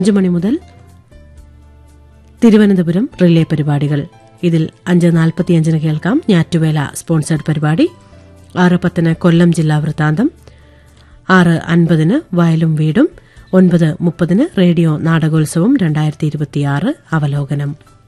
5 മണി മുതൽ തിരുവനന്തപുരം റിലേ പരിപാടികൾ. ഇതിൽ 5:45 കേൾക്കാം ഞാറ്റുവേല സ്പോൺസേഡ് പരിപാടി. 6:10 കൊല്ലം ജില്ലാ വൃത്താന്തം. 6:50 വയലും വീടും. 9:30 റേഡിയോ നാടകോത്സവം 2026 അവലോകനം.